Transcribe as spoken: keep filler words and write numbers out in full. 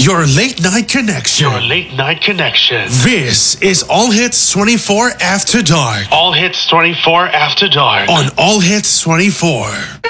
Your late night connection. Your late night connection. This is All Hits twenty-four After Dark. All Hits twenty-four After Dark. On All Hits twenty-four.